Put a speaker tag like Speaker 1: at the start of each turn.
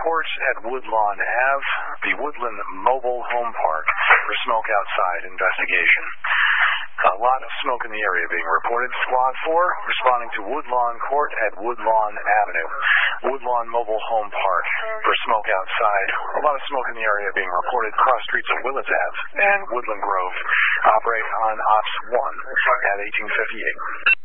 Speaker 1: Court at Woodlawn Ave, the Woodland Mobile Home Park, for smoke outside investigation. A lot of smoke in the area being reported. Squad 4 responding to Woodlawn Court at Woodlawn Avenue. Woodlawn Mobile Home Park for smoke outside. A lot of smoke in the area being reported. Cross streets of Willits Ave and Woodland Grove operate on Ops 1 at 1858.